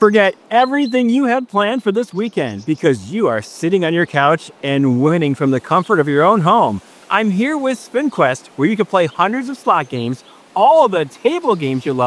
Forget everything you had planned for this weekend because you are sitting on your couch and winning from the comfort of your own home. I'm here with SpinQuest, where you can play hundreds of slot games, all of the table games you love.